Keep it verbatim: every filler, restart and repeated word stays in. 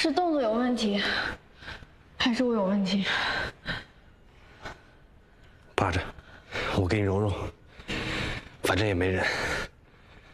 是动作有问题，还是我有问题？ 趴着，我给你揉揉，反正也没人。